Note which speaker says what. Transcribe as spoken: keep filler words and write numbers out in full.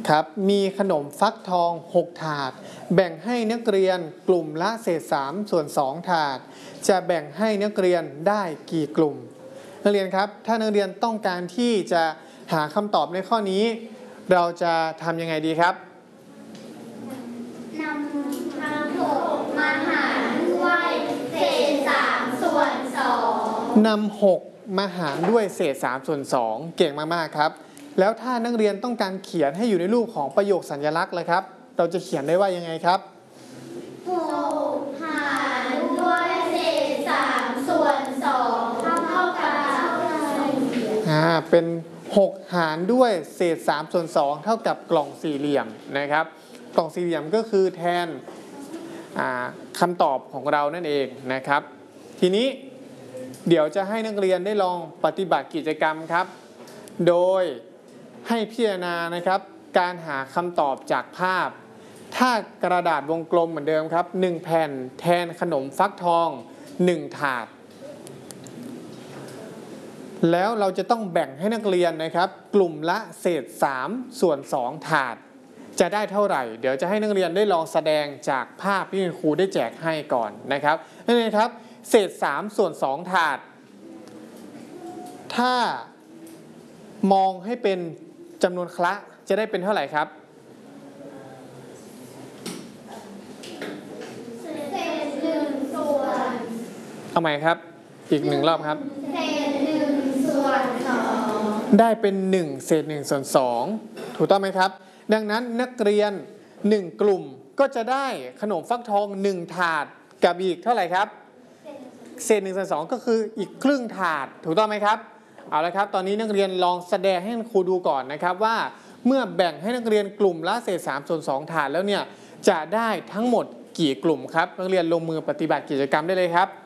Speaker 1: ครับมีขนมฟักทองหกถาดแบ่งให้นักเรียนกลุ่มละเศษสามส่วนสองถาดจะแบ่งให้นักเรียนได้กี่กลุ่มนักเรียนครับถ้านักเรียนต้องการที่จะหาคำตอบในข้อนี้เราจะทำยังไงดีครับ
Speaker 2: นำทั้งหกมาหารด้วยเศษสามส่วนสอง
Speaker 1: นำหกมาหารด้วยเศษสามส่วนสองเก่งมากๆครับแล้วถ้านักเรียนต้องการเขียนให้อยู่ในรูปของประโยคสัญลักษณ์เลยครับเราจะเขียนได้ว่ายังไงครับ
Speaker 2: หกหารด้วยเศษสามส่วนสองเท่าเท่ากับ
Speaker 1: อ่าเป็นหกหารด้วยเศษสามส่วนสองเท่ากับกล่องสี่เหลี่ยมนะครับกล่องสี่เหลี่ยมก็คือแทนคำตอบของเรานั่นเองนะครับทีนี้เดี๋ยวจะให้นักเรียนได้ลองปฏิบัติกิจกรรมครับโดยให้พิจารณานะครับการหาคำตอบจากภาพถ้ากระดาษวงกลมเหมือนเดิมครับหนึ่งแผ่นแทนขนมฟักทองหนึ่งถาดแล้วเราจะต้องแบ่งให้นักเรียนนะครับกลุ่มละเศษสามส่วนสองถาดจะได้เท่าไหร่เดี๋ยวจะให้นักเรียนได้ลองแสดงจากภาพที่ครูได้แจกให้ก่อนนะครับนี่ครับเศษสามส่วนสองถาดถ้ามองให้เป็นจำนวนคละจะได้เป็นเท่าไหร่ครับ
Speaker 2: เศษหนึ่งส่วน
Speaker 1: ทำไมครับอีกหนึ่งรอบครับ
Speaker 2: เศษหนึ่งส่วนสอง
Speaker 1: ได้เป็นหนึ่งเศษหนึ่งส่วนสองถูกต้องไหมครับดังนั้นนักเรียนหนึ่งกลุ่มก็จะได้ขนมฟักทองหนึ่งถาดกับอีกเท่าไหร่ครับเศษหนึ่งส่วนสองก็คืออีกครึ่งถาดถูกต้องไหมครับเอาละครับตอนนี้นักเรียนลองแสดงให้ครูดูก่อนนะครับว่าเมื่อแบ่งให้นักเรียนกลุ่มละเศษสามส่วนสองถาดแล้วเนี่ยจะได้ทั้งหมดกี่กลุ่มครับนักเรียนลงมือปฏิบัติกิจกรรมได้เลยครับ